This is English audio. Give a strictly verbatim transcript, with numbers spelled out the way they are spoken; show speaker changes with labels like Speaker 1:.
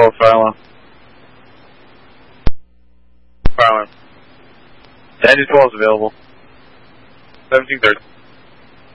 Speaker 1: control, fire alarm. Fire alarm. Engine twelve is available. seventeen thirty.